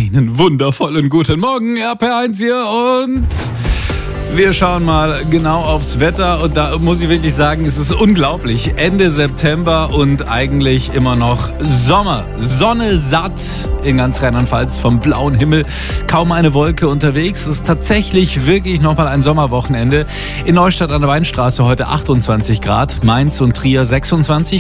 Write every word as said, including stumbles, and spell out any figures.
Einen wundervollen guten Morgen, R P eins hier, und wir schauen mal genau aufs Wetter, und da muss ich wirklich sagen, es ist unglaublich. Ende September und eigentlich immer noch Sommer. Sonne satt in ganz Rheinland-Pfalz, vom blauen Himmel. Kaum eine Wolke unterwegs. Es ist tatsächlich wirklich nochmal ein Sommerwochenende. In Neustadt an der Weinstraße heute achtundzwanzig Grad, Mainz und Trier sechsundzwanzig.